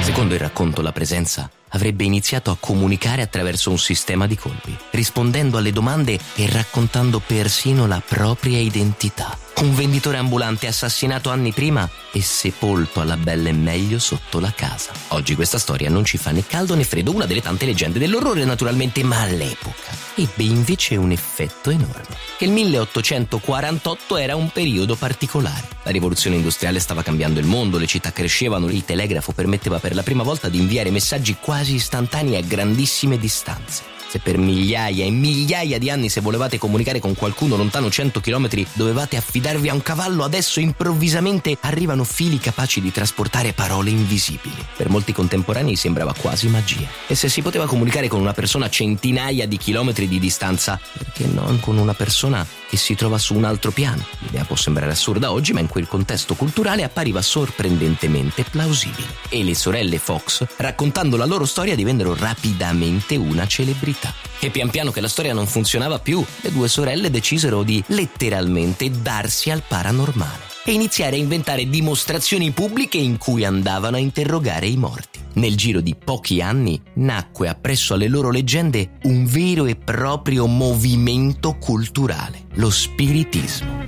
Secondo il racconto, la presenza avrebbe iniziato a comunicare attraverso un sistema di colpi, rispondendo alle domande e raccontando persino la propria identità. Un venditore ambulante assassinato anni prima e sepolto alla bella e meglio sotto la casa. Oggi questa storia non ci fa né caldo né freddo, una delle tante leggende dell'orrore naturalmente, ma all'epoca ebbe invece un effetto enorme. Che il 1848 era un periodo particolare. La rivoluzione industriale stava cambiando il mondo, le città crescevano, il telegrafo permetteva per la prima volta di inviare messaggi quasi istantanei a grandissime distanze. Se per migliaia e migliaia di anni, se volevate comunicare con qualcuno lontano 100 chilometri, dovevate affidarvi a un cavallo, adesso improvvisamente arrivano fili capaci di trasportare parole invisibili. Per molti contemporanei sembrava quasi magia. E se si poteva comunicare con una persona a centinaia di chilometri di distanza, perché non con una persona che si trova su un altro piano? L'idea può sembrare assurda oggi, ma in quel contesto culturale appariva sorprendentemente plausibile. E le sorelle Fox, raccontando la loro storia, divennero rapidamente una celebrità. E pian piano che la storia non funzionava più, le due sorelle decisero di letteralmente darsi al paranormale e iniziare a inventare dimostrazioni pubbliche in cui andavano a interrogare i morti. Nel giro di pochi anni nacque appresso alle loro leggende un vero e proprio movimento culturale, lo spiritismo.